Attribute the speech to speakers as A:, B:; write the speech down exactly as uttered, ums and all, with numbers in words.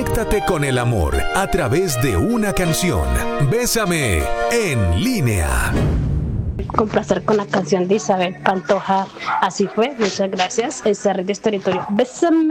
A: Conéctate con el amor a través de una canción. Bésame en línea.
B: Con placer con la canción de Isabel Pantoja. Así fue, muchas gracias. Esa red de territorio. Bésame.